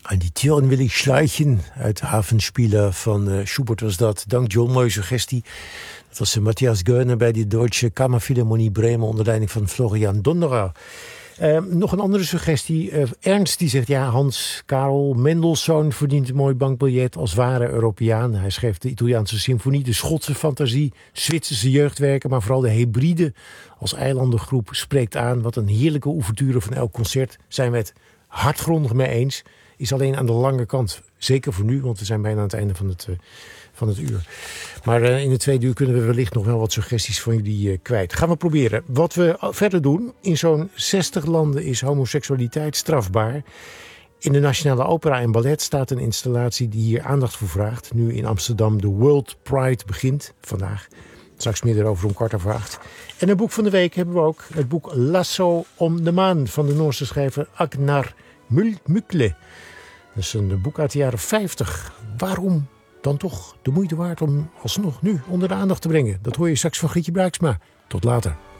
Aan die Türen wil ik schleichen. Uit Havenspieler van Schubert was dat. Dank John, mooie suggestie. Dat was Matthias Goerner bij de Deutsche Kammerphilharmonie Bremen onder leiding van Florian Donderer. Nog een andere suggestie. Ernst die zegt, ja, Hans Karel Mendelssohn verdient een mooi bankbiljet als ware Europeaan. Hij schreef de Italiaanse symfonie, de Schotse fantasie, Zwitserse jeugdwerken, maar vooral de Hebride als eilandengroep spreekt aan. Wat een heerlijke ouverture van elk concert. Zijn we het hardgrondig mee eens. Is alleen aan de lange kant. Zeker voor nu, want we zijn bijna aan het einde van het uur. Maar in het tweede uur kunnen we wellicht nog wel wat suggesties van jullie kwijt. Gaan we proberen. Wat we verder doen, in zo'n 60 landen is homoseksualiteit strafbaar. In de Nationale Opera en Ballet staat een installatie die hier aandacht voor vraagt. Nu in Amsterdam de World Pride begint, vandaag. Straks meer erover om 7:15. En een boek van de week hebben we ook. Het boek Lasso om de maan van de Noorse schrijver Agnar Mykle. Dat is een boek uit de jaren 50. Waarom dan toch de moeite waard om alsnog nu onder de aandacht te brengen? Dat hoor je straks van Grietje Bruiksma. Tot later.